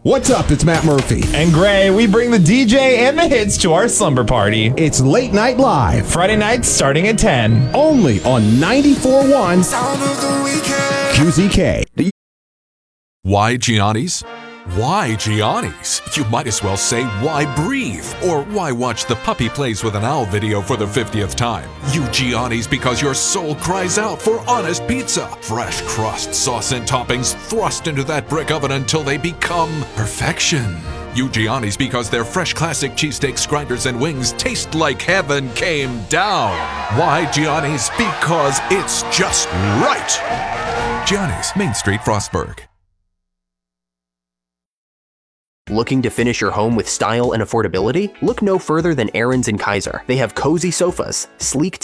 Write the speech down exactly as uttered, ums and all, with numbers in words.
What's up? It's Matt Murphy. And Gray, we bring the D J and the hits to our slumber party. It's Late Night Live. Friday nights starting at ten. Only on ninety-four point one Q Z K. Why Gianni's? Why Gianni's? You might as well say why breathe or why watch the Puppy Plays with an Owl video for the fiftieth time. You Gianni's because your soul cries out for honest pizza. Fresh crust, sauce, and toppings thrust into that brick oven until they become perfection. You Gianni's because their fresh classic cheesesteaks, grinders, and wings taste like heaven came down. Why Gianni's? Because it's just right. Gianni's, Main Street, Frostburg. Looking to finish your home with style and affordability? Look no further than Aaron's and Kaiser. They have cozy sofas, sleek